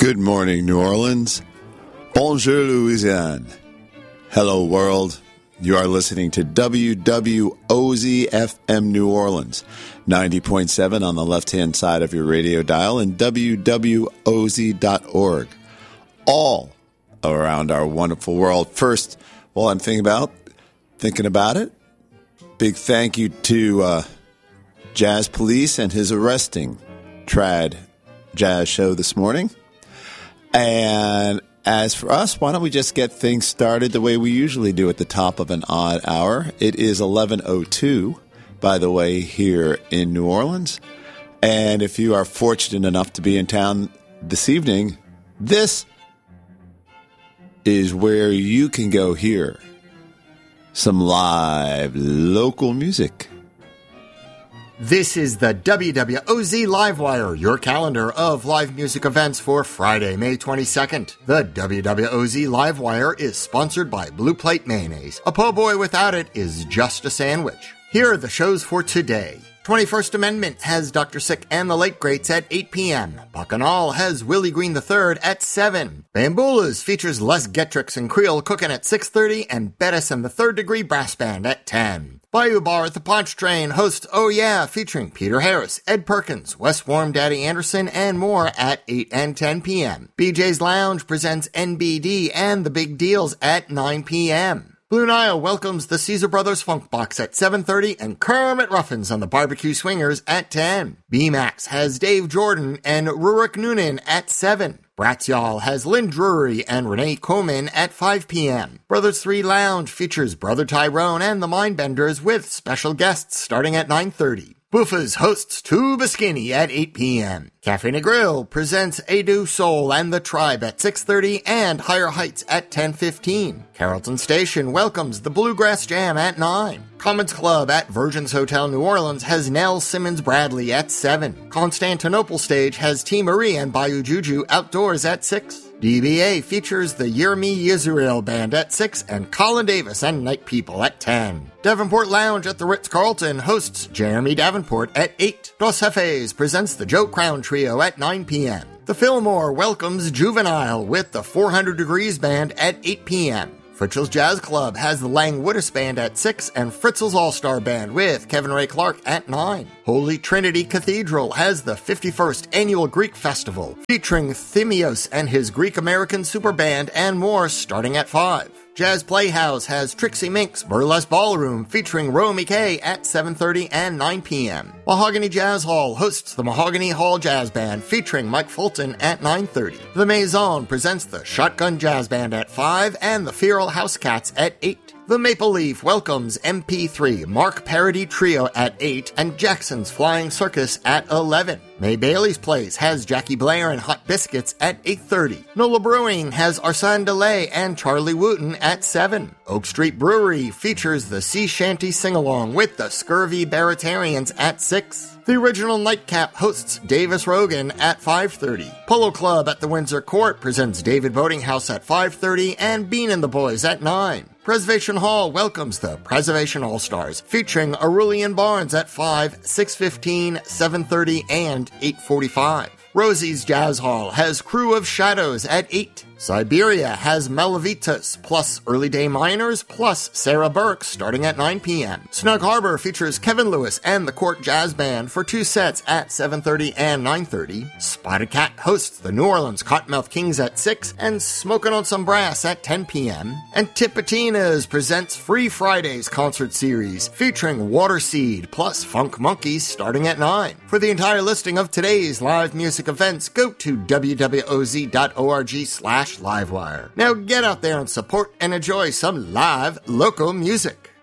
Good morning, New Orleans. Bonjour, Louisiane. Hello, world. You are listening to WWOZ FM New Orleans, 90.7 on the left-hand side of your radio dial and WWOZ.org. All around our wonderful world. First, while I'm thinking about it, big thank you to Jazz Police and his arresting trad jazz show this morning. And as for us, why don't we just get things started the way we usually do at the top of an odd hour. It is 11:02, by the way, here in New Orleans. And if you are fortunate enough to be in town this evening, this is where you can go hear some live local music. This is the WWOZ Livewire, your calendar of live music events for Friday, May 22nd. The WWOZ Livewire is sponsored by Blue Plate Mayonnaise. A po' boy without it is just a sandwich. Here are the shows for today. 21st Amendment has Dr. Sick and the Late Greats at 8 p.m. Bacchanal has Willie Green III at 7. Bambula's features Les Getrix and Creole cooking at 6:30 and Bettis and the Third Degree Brass Band at 10. Bayou Bar at the Pontchartrain hosts Oh Yeah, featuring Peter Harris, Ed Perkins, Wes Warm, Daddy Anderson, and more at 8 and 10 p.m. BJ's Lounge presents NBD and The Big Deals at 9 p.m. Blue Nile welcomes the Caesar Brothers Funk Box at 7:30 and Kermit Ruffins on the Barbecue Swingers at 10. B-Max has Dave Jordan and Rurik Noonan at 7. Bratz Y'all has Lynn Drury and Renee Coman at 5 p.m. Brothers 3 Lounge features Brother Tyrone and the Mindbenders with special guests starting at 9:30. Buffa's hosts Tuba Skinny at 8 p.m. Cafe Negril presents Edu Soul and the Tribe at 6:30 and Higher Heights at 10:15. Carrollton Station welcomes the Bluegrass Jam at 9. Commons Club at Virgin's Hotel New Orleans has Nell Simmons Bradley at 7. Constantinople Stage has T. Marie and Bayou Juju outdoors at 6. DBA features the Yirmi Yisrael Band at 6 and Colin Davis and Night People at 10. Davenport Lounge at the Ritz-Carlton hosts Jeremy Davenport at 8. Dos Jefes presents the Joe Crown Trio at 9 p.m. The Fillmore welcomes Juvenile with the 400 Degrees Band at 8 p.m. Fritzl's Jazz Club has the Lang Woodis Band at 6 and Fritzl's All-Star Band with Kevin Ray Clark at 9. Holy Trinity Cathedral has the 51st Annual Greek Festival featuring Thimios and his Greek-American Super Band and more starting at 5. Jazz Playhouse has Trixie Mink's Burlesque Ballroom featuring Romy K at 7:30 and 9 p.m. Mahogany Jazz Hall hosts the Mahogany Hall Jazz Band featuring Mike Fulton at 9:30. The Maison presents the Shotgun Jazz Band at 5 and the Feral House Cats at 8. The Maple Leaf welcomes MP3 Mark Parody Trio at 8 and Jackson's Flying Circus at 11. May Bailey's Place has Jackie Blair and Hot Biscuits at 8:30. Nola Brewing has Arsène Delay and Charlie Wooten at 7. Oak Street Brewery features the Sea Shanty Sing-Along with the Scurvy Baritarians at 6. The Original Nightcap hosts Davis Rogan at 5:30. Polo Club at the Windsor Court presents David Boating House at 5:30 and Bean and the Boys at 9. Preservation Hall welcomes the Preservation All-Stars, featuring Aurelian Barnes at 5, 6:15, 7:30, and 8:45. Rosie's Jazz Hall has Crew of Shadows at 8. Siberia has Malavitas plus Early Day Miners plus Sarah Burke starting at 9 p.m. Snug Harbor features Kevin Lewis and the Court Jazz Band for 2 sets at 7:30 and 9:30. Spotted Cat hosts the New Orleans Cottonmouth Kings at 6 and Smokin' on Some Brass at 10 p.m. And Tipitina's presents Free Fridays concert series featuring Waterseed plus Funk Monkeys starting at 9. For the entire listing of today's live music events, go to wwoz.org/livewire. Now get out there and support and enjoy some live local music.